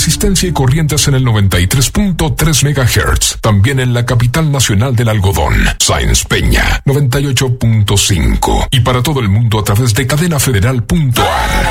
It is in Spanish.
resistencia y corrientes en el 93.3 MHz. También en la capital nacional del algodón, Sáenz Peña, 98.5. Y para todo el mundo a través de cadenafederal.ar.